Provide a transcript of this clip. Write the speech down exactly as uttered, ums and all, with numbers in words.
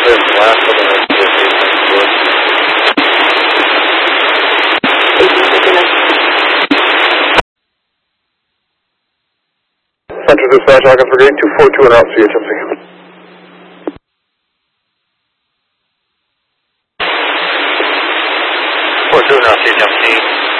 Central Dispatch, Hawkins Brigade, two four two and out, C H M C. four two and out, C H M C.